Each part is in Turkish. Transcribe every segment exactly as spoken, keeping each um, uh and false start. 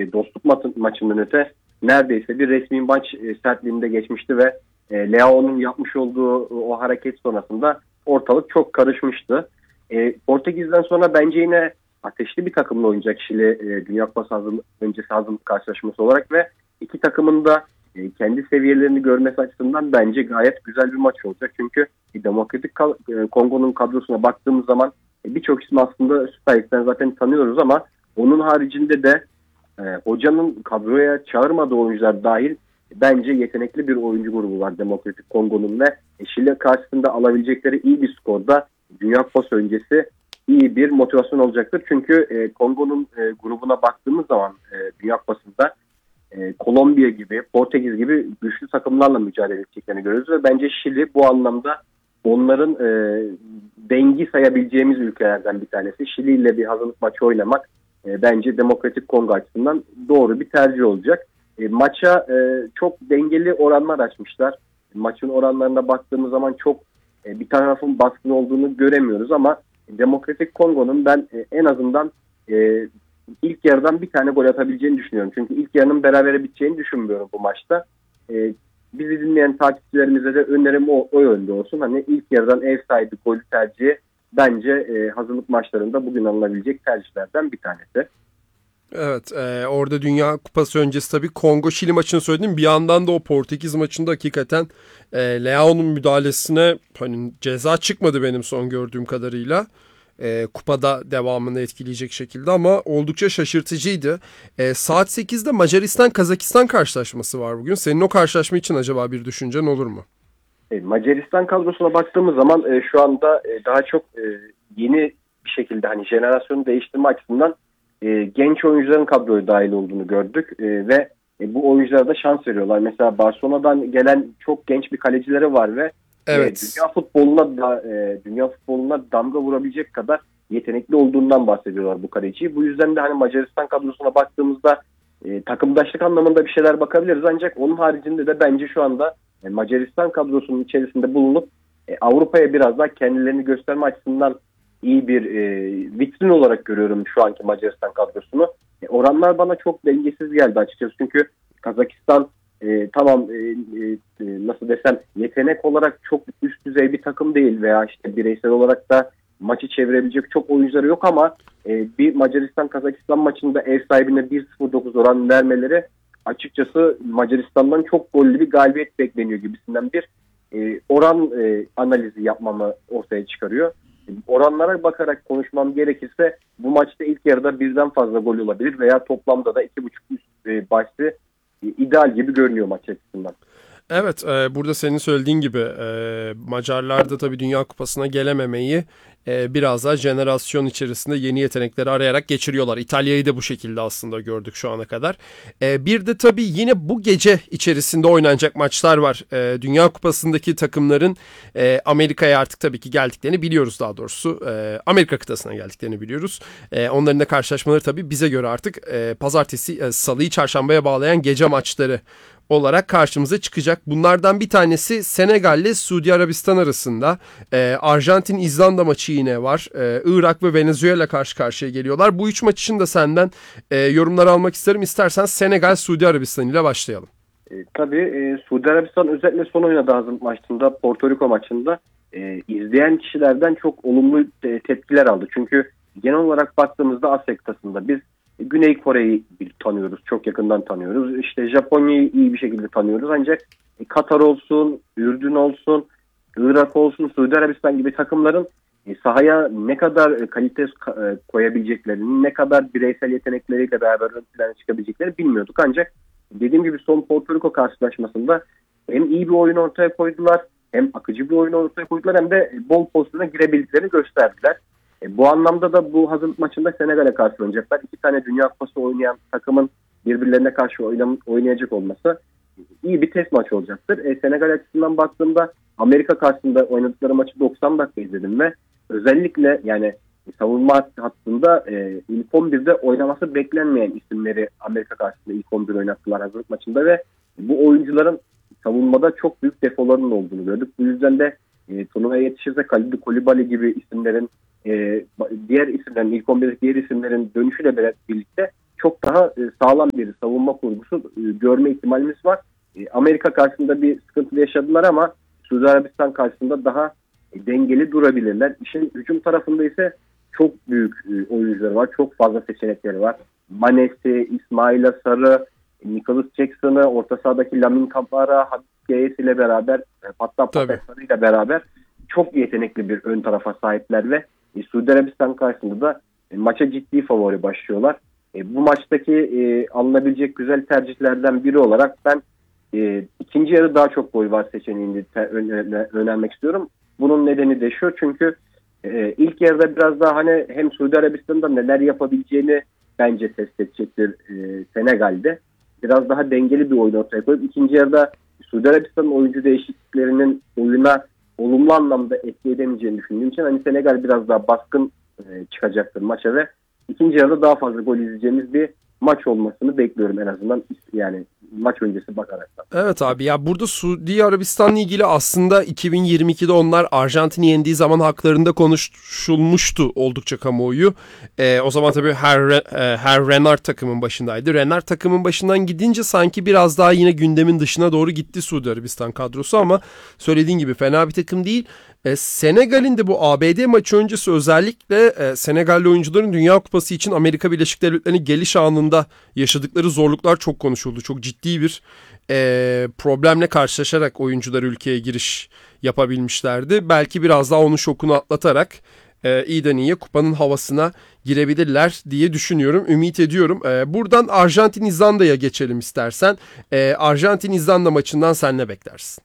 e, dostluk ma- maçından öte neredeyse bir resmi maç e, sertliğinde geçmişti ve e, Leao'nun yapmış olduğu o hareket sonrasında ortalık çok karışmıştı. E, Portekiz'den sonra bence yine ateşli bir takımla oynayacak Şili e, Dünya Kupası hazırlık, öncesi hazırlık karşılaşması olarak ve iki takımın da e, kendi seviyelerini görmesi açısından bence gayet güzel bir maç olacak. Çünkü e, Demokratik e, Kongo'nun kadrosuna baktığımız zaman e, birçok ismi aslında Süper Lig'den zaten tanıyoruz ama onun haricinde de e, hocanın kadroya çağırmadığı oyuncular dahil bence yetenekli bir oyuncu grubu var Demokratik Kongo'nun ve e, Şili karşısında alabilecekleri iyi bir skorda Dünya Kupası öncesi iyi bir motivasyon olacaktır. Çünkü e, Kongo'nun e, grubuna baktığımız zaman e, Dünya Kupası'nda e, Kolombiya gibi, Portekiz gibi güçlü takımlarla mücadele edeceklerini görüyoruz ve bence Şili bu anlamda onların e, dengi sayabileceğimiz ülkelerden bir tanesi. Şili ile bir hazırlık maçı oynamak e, bence Demokratik Kongo açısından doğru bir tercih olacak. E, maça e, çok dengeli oranlar açmışlar. Maçın oranlarına baktığımız zaman çok e, bir tarafın baskın olduğunu göremiyoruz ama Demokratik Kongo'nun ben e, en azından e, ilk yarıdan bir tane gol atabileceğini düşünüyorum. Çünkü ilk yarının berabere biteceğini düşünmüyorum bu maçta. E, bizi dinleyen takipçilerimize de önerim o, o yönde olsun. Hani ilk yarıdan ev sahibi golü tercihi bence e, hazırlık maçlarında bugün alınabilecek tercihlerden bir tanesi. Evet, e, orada Dünya Kupası öncesi tabii Kongo-Şili maçını söyledim. Bir yandan da o Portekiz maçında hakikaten e, Leao'nun müdahalesine hani ceza çıkmadı benim son gördüğüm kadarıyla. E, kupada devamını etkileyecek şekilde ama oldukça şaşırtıcıydı. E, saat sekizde Macaristan-Kazakistan karşılaşması var bugün. Senin o karşılaşma için acaba bir düşüncen olur mu? E, Macaristan kadrosuna baktığımız zaman e, şu anda e, daha çok e, yeni bir şekilde hani jenerasyonu değiştirme açısından e, genç oyuncuların kadroya dahil olduğunu gördük e, ve e, bu oyunculara da şans veriyorlar. Mesela Barcelona'dan gelen çok genç bir kalecileri var ve Evet. e, dünya futboluna da e, dünya futboluna damga vurabilecek kadar yetenekli olduğundan bahsediyorlar bu kaleciyi. Bu yüzden de hani Macaristan kadrosuna baktığımızda e, takımdaşlık anlamında bir şeyler bakabiliriz ancak onun haricinde de bence şu anda e, Macaristan kadrosunun içerisinde bulunup e, Avrupa'ya biraz daha kendilerini gösterme açısından iyi bir e, vitrin olarak görüyorum şu anki Macaristan kadrosunu. E, oranlar bana çok dengesiz geldi açıkçası. Çünkü Kazakistan e, tamam e, e, nasıl desem yetenek olarak çok üst düzey bir takım değil veya işte bireysel olarak da maçı çevirebilecek çok oyuncuları yok ama e, bir Macaristan-Kazakistan maçında ev sahibine bir sıfır dokuz oran vermeleri açıkçası Macaristan'dan çok gollü bir galibiyet bekleniyor gibisinden bir e, oran e, analizi yapmamı ortaya çıkarıyor. Oranlara bakarak konuşmam gerekirse bu maçta ilk yarıda birden fazla gol olabilir veya toplamda da iki buçuk üst e, bahsi e, ideal gibi görünüyor maç açısından. Evet, e, burada senin söylediğin gibi e, Macarlar da tabii Dünya Kupası'na gelememeyi e, biraz daha jenerasyon içerisinde yeni yetenekleri arayarak geçiriyorlar. İtalya'yı da bu şekilde aslında gördük şu ana kadar. E, bir de tabii yine bu gece içerisinde oynanacak maçlar var. E, Dünya Kupası'ndaki takımların e, Amerika'ya artık tabii ki geldiklerini biliyoruz daha doğrusu. E, Amerika kıtasına geldiklerini biliyoruz. E, onların da karşılaşmaları tabii bize göre artık e, pazartesi, e, salıyı çarşambaya bağlayan gece maçları olarak karşımıza çıkacak. Bunlardan bir tanesi Senegal ile Suudi Arabistan arasında. Ee, Arjantin-İzlanda maçı yine var. Ee, Irak ve Venezuela karşı karşıya geliyorlar. Bu üç maç için de senden e, yorumlar almak isterim. İstersen Senegal-Suudi Arabistan ile başlayalım. E, tabii e, Suudi Arabistan özellikle son oynadığı hazırlık maçında Porto Rico maçında e, izleyen kişilerden çok olumlu e, tepkiler aldı. Çünkü genel olarak baktığımızda Asya kıtasında biz Güney Kore'yi tanıyoruz, çok yakından tanıyoruz. İşte Japonya'yı iyi bir şekilde tanıyoruz. Ancak Katar olsun, Ürdün olsun, Irak olsun, Suudi Arabistan gibi takımların sahaya ne kadar kalite koyabileceklerini, ne kadar bireysel yetenekleriyle beraber ön plana çıkabileceklerini bilmiyorduk. Ancak dediğim gibi son Porto Rico karşılaşmasında hem iyi bir oyun ortaya koydular, hem akıcı bir oyun ortaya koydular, hem de bol pozisyona girebildiklerini gösterdiler. E, bu anlamda da bu hazırlık maçında Senegal'e karşı oynayacaklar. İki tane Dünya Kupası oynayan takımın birbirlerine karşı oynam- oynayacak olması iyi bir test maçı olacaktır. E, Senegal açısından baktığımda Amerika karşısında oynadıkları maçı doksan dakika izledim ve özellikle yani savunma hattında e, ilk on birde oynaması beklenmeyen isimleri Amerika karşısında ilk on bir oynattılar hazırlık maçında ve bu oyuncuların savunmada çok büyük defolarının olduğunu gördük. Bu yüzden de e, turnuvaya yetişirse Kalidou Koulibaly gibi isimlerin e, diğer isimlerin ilk on birdeki diğer isimlerin dönüşüyle birlikte çok daha e, sağlam bir savunma kurgusu e, görme ihtimalimiz var. E, Amerika karşısında bir sıkıntı yaşadılar ama Suudi Arabistan karşısında daha e, dengeli durabilirler. İşin hücum tarafında ise çok büyük e, oyuncuları var. Çok fazla seçenekleri var. Mane'si, İsmail Sarı, Nicholas Jackson'ı, orta sahadaki Lamin Camara, Habib Geyes ile beraber, e, hatta Papesarı ile beraber çok yetenekli bir ön tarafa sahipler ve e, Suudi Arabistan karşısında da e, maça ciddi favori başlıyorlar. E, bu maçtaki e, alınabilecek güzel tercihlerden biri olarak ben e, ikinci yarı daha çok gol var seçeneğini te- öne- önermek istiyorum. Bunun nedeni de şu, çünkü e, ilk yarıda biraz daha hani hem Suudi Arabistan'da neler yapabileceğini bence test edecektir e, Senegal'de. Biraz daha dengeli bir oyun ortaya koyup ikinci yarıda Suudi Arabistan'ın oyuncu değişikliklerinin oyuna olumlu anlamda etki edemeyeceğini düşündüğüm için hani Senegal biraz daha baskın e, çıkacaktır maça ve ikinci yarıda daha fazla gol izleyeceğimiz bir maç olmasını bekliyorum en azından, yani maç öncesi bakaraktan. Evet abi, ya burada Suudi Arabistan'la ilgili aslında iki bin yirmi ikide onlar Arjantin'i yendiği zaman haklarında konuşulmuştu oldukça kamuoyu. Ee, o zaman tabii her, her Renard takımın başındaydı. Renard takımın başından gidince sanki biraz daha yine gündemin dışına doğru gitti Suudi Arabistan kadrosu ama söylediğin gibi fena bir takım değil. E, Senegal'in de bu A B D maçı öncesi özellikle e, Senegalli oyuncuların Dünya Kupası için Amerika Birleşik Devletleri'ne geliş anında yaşadıkları zorluklar çok konuşuldu. Çok ciddi bir e, problemle karşılaşarak oyuncular ülkeye giriş yapabilmişlerdi. Belki biraz daha onun şokunu atlatarak e, iyiden iyiye kupanın havasına girebilirler diye düşünüyorum, ümit ediyorum. E, buradan Arjantin-İzlanda'ya geçelim istersen. E, Arjantin-İzlanda maçından sen ne beklersin?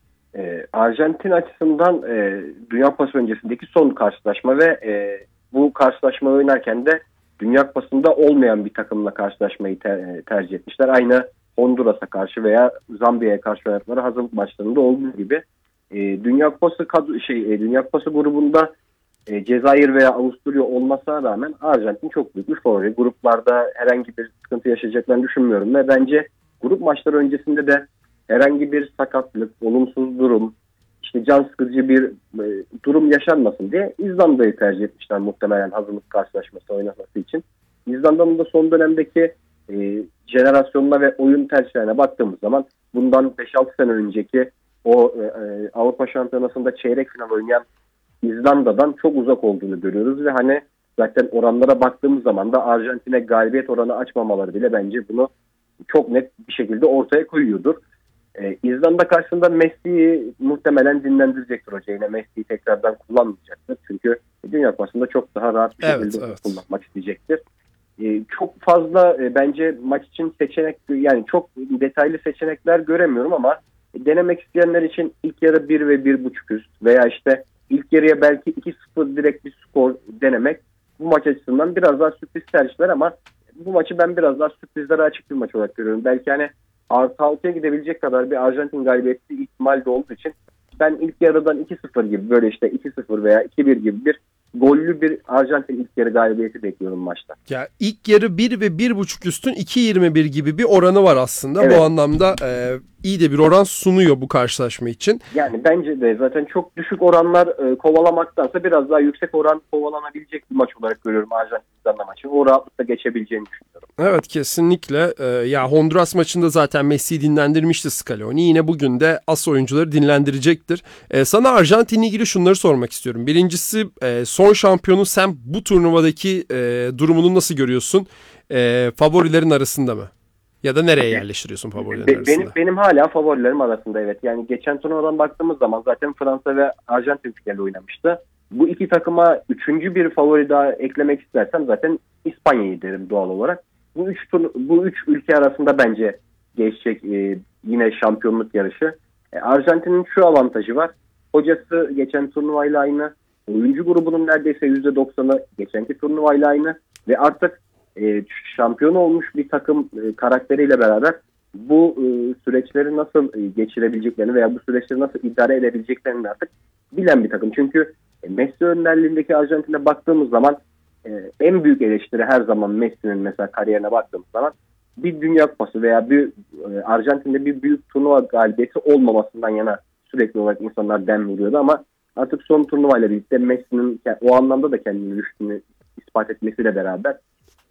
Ee, Arjantin açısından e, Dünya Kupası öncesindeki son karşılaşma ve e, bu karşılaşmayı oynarken de Dünya Kupası'nda olmayan bir takımla karşılaşmayı ter- tercih etmişler. Aynı Honduras'a karşı veya Zambiya'ya karşı oynadıkları hazırlık maçlarında olduğu gibi. E, Dünya Kupası kad- şey e, Dünya Kupası grubunda e, Cezayir veya Avusturya olmasına rağmen Arjantin çok büyük bir favori. Gruplarda herhangi bir sıkıntı yaşayacaklarını düşünmüyorum ve bence grup maçları öncesinde de herhangi bir sakatlık, olumsuz durum, işte can sıkıcı bir e, durum yaşanmasın diye İzlanda'yı tercih etmişler muhtemelen hazırlık karşılaşması oynaması için. İzlanda'nın da son dönemdeki e, jenerasyonuna ve oyun tercihlerine baktığımız zaman bundan beş altı sene önceki o e, Avrupa Şampiyonası'nda çeyrek final oynayan İzlanda'dan çok uzak olduğunu görüyoruz ve hani zaten oranlara baktığımız zaman da Arjantin'e galibiyet oranı açmamaları bile bence bunu çok net bir şekilde ortaya koyuyordur. Ee, İzlanda karşısında Messi'yi muhtemelen dinlendirecektir hoca. Yine Messi'yi tekrardan kullanmayacaktır. Çünkü Dünya Kupası'nda çok daha rahat bir evet, şekilde evet. kullanmak isteyecektir. Ee, çok fazla e, bence maç için seçenek, yani çok detaylı seçenekler göremiyorum ama e, denemek isteyenler için ilk yarı bir ve bir buçuk üst veya işte ilk yarıya belki iki sıfır direkt bir skor denemek bu maç açısından biraz daha sürpriz tercihler ama bu maçı ben biraz daha sürprizlere açık bir maç olarak görüyorum. Belki hani artı altıya gidebilecek kadar bir Arjantin galibiyeti ihtimali de olduğu için ben ilk yarıdan iki sıfır gibi, böyle işte iki sıfır veya iki bir gibi bir gollü bir Arjantin ilk yarı galibiyeti bekliyorum maçta. Ya ilk yarı bir ve bir buçuk üstün iki yirmi bir gibi bir oranı var aslında. Evet. Bu anlamda e, iyi de bir oran sunuyor bu karşılaşma için. Yani bence de zaten çok düşük oranlar e, kovalamaktansa biraz daha yüksek oran kovalanabilecek bir maç olarak görüyorum Arjantin-İzlanda maçı. O rahatlıkla geçebileceğini düşünüyorum. Evet, kesinlikle. E, ya Honduras maçında zaten Messi'yi dinlendirmişti Scaloni. Yine bugün de as oyuncuları dinlendirecektir. E, sana Arjantin'le ilgili şunları sormak istiyorum. Birincisi, e, son şampiyonu sen bu turnuvadaki e, durumunu nasıl görüyorsun? E, favorilerin arasında mı? Ya da nereye yerleştiriyorsun favorilerin Be- arasında? Benim, benim hala favorilerim arasında, evet. Yani geçen turnuvadan baktığımız zaman zaten Fransa ve Arjantin finali oynamıştı. Bu iki takıma üçüncü bir favori daha eklemek istersem zaten İspanya'yı derim doğal olarak. Bu üç tur, bu üç ülke arasında bence geçecek e, yine şampiyonluk yarışı. E, Arjantin'in şu avantajı var. Hocası geçen turnuvayla aynı. Oyuncu grubunun neredeyse yüzde doksanı geçenki turnuvayla aynı. Ve artık e, şampiyon olmuş bir takım e, karakteriyle beraber bu e, süreçleri nasıl e, geçirebileceklerini veya bu süreçleri nasıl idare edebileceklerini artık bilen bir takım. Çünkü e, Messi önderliğindeki Arjantin'e baktığımız zaman e, en büyük eleştiri her zaman Messi'nin mesela kariyerine baktığımız zaman bir Dünya Kupası veya bir e, Arjantin'de bir büyük turnuva galibiyeti olmamasından yana sürekli olarak insanlar dem vuruyordu ama artık son turnuvayla birlikte Messi'nin o anlamda da kendini rüştünü ispat etmesiyle beraber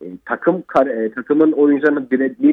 takım takımın oyuncularının birebir